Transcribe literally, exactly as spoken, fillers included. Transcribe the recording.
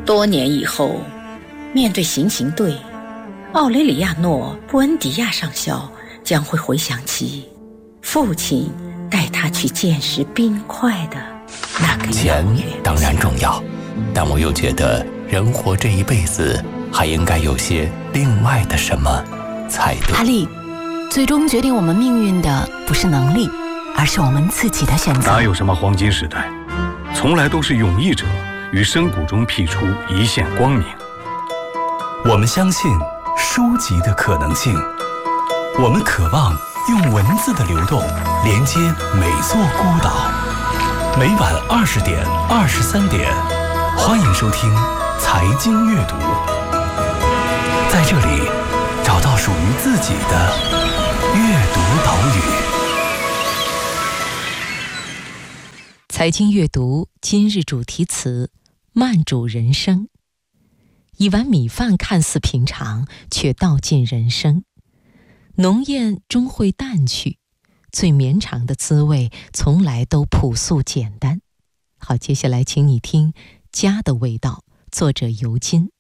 多年以后，面对行刑队，奥雷里亚诺·布恩迪亚上校将会回想起父亲带他去见识冰块的那个钱当然重要，但我又觉得人活这一辈子还应该有些另外的什么才对。 阿力，最终决定我们命运的不是能力，而是我们自己的选择。 哪有什么黄金时代，从来都是勇毅者于深谷中辟出一线光明。 我们相信书籍的可能性，我们渴望用文字的流动连接每座孤岛。每晚二十点、二十三点，欢迎收听《财经阅读》，在这里找到属于自己的阅读岛屿。 财经阅读今日主题词：慢煮人生。一碗米饭看似平常，却道尽人生。浓艳终会淡去，最绵长的滋味从来都朴素简单。好，接下来请你听《家的味道》，作者尤金。